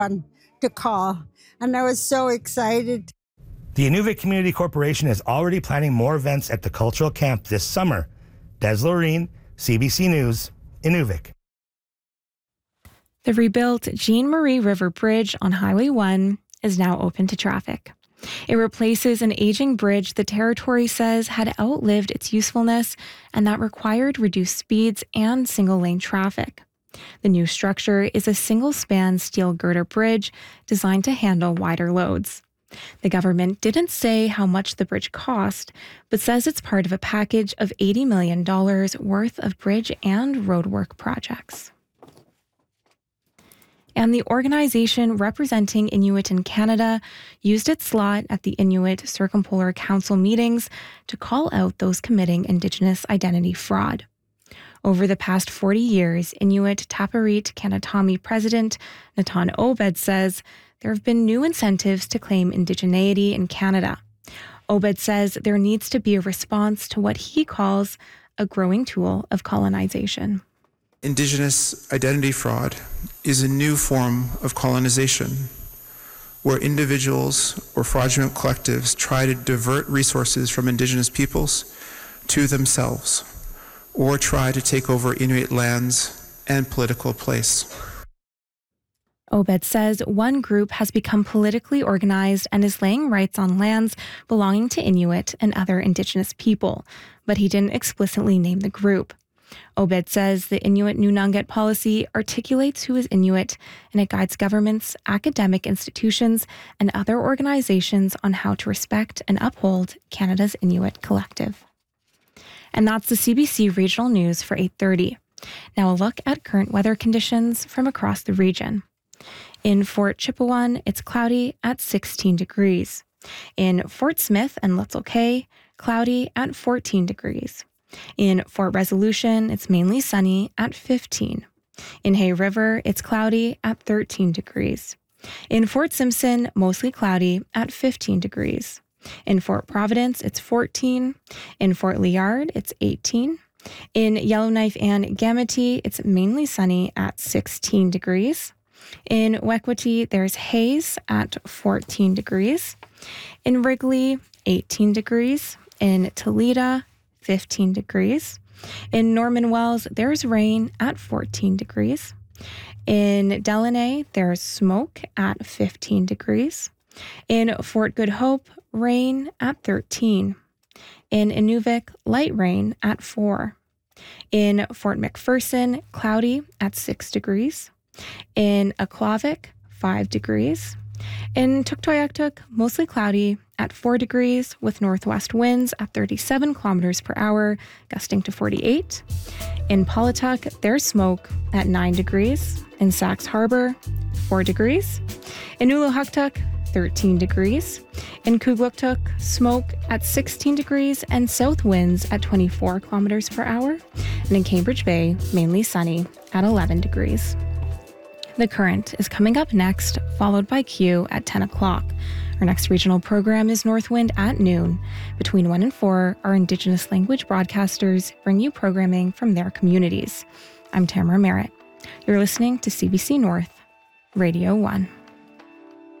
fun to call, and I was so excited. The Inuvik Community Corporation is already planning more events at the cultural camp this summer. Des Loreen, CBC News, Inuvik. The rebuilt Jean Marie River Bridge on Highway 1 is now open to traffic. It replaces an aging bridge the territory says had outlived its usefulness and that required reduced speeds and single-lane traffic. The new structure is a single-span steel girder bridge designed to handle wider loads. The government didn't say how much the bridge cost, but says it's part of a package of $80 million worth of bridge and roadwork projects. And the organization representing Inuit in Canada used its slot at the Inuit Circumpolar Council meetings to call out those committing Indigenous identity fraud. Over the past 40 years, Inuit Tapiriit Kanatami President Natan Obed says there have been new incentives to claim indigeneity in Canada. Obed says there needs to be a response to what he calls a growing tool of colonization. Indigenous identity fraud is a new form of colonization where individuals or fraudulent collectives try to divert resources from Indigenous peoples to themselves or try to take over Inuit lands and political place. Obed says one group has become politically organized and is laying rights on lands belonging to Inuit and other Indigenous people, but he didn't explicitly name the group. Obed says the Inuit Nunangat policy articulates who is Inuit, and it guides governments, academic institutions, and other organizations on how to respect and uphold Canada's Inuit collective. And that's the CBC Regional News for 8:30. Now a look at current weather conditions from across the region. In Fort Chipewyan, it's cloudy at 16 degrees. In Fort Smith and Little Cay, cloudy at 14 degrees. In Fort Resolution, it's mainly sunny at 15. In Hay River, it's cloudy at 13 degrees. In Fort Simpson, mostly cloudy at 15 degrees. In Fort Providence, it's 14. In Fort Liard, it's 18. In Yellowknife and Gamity, it's mainly sunny at 16 degrees. In Wekwati, there's haze at 14 degrees. In Wrigley, 18 degrees. In Toledo, 15 degrees. In Norman Wells, there's rain at 14 degrees. In Delaney, there's smoke at 15 degrees. In Fort Good Hope, rain at 13. In Inuvik, light rain at 4. In Fort McPherson, cloudy at 6 degrees. In Aklavik, 5 degrees. In Tuktoyaktuk, mostly cloudy at 4 degrees with northwest winds at 37 kilometers per hour, gusting to 48. In Paulatuk, there's smoke at 9 degrees. In Sax Harbor, 4 degrees. In Uluhuktuk, 13 degrees. In Kugluktuk, smoke at 16 degrees and south winds at 24 kilometers per hour. And in Cambridge Bay, mainly sunny at 11 degrees. The Current is coming up next, followed by Q at 10 o'clock. Our next regional program is Northwind at noon. Between 1 and 4, our Indigenous language broadcasters bring you programming from their communities. I'm Tamara Merritt. You're listening to CBC North, Radio 1.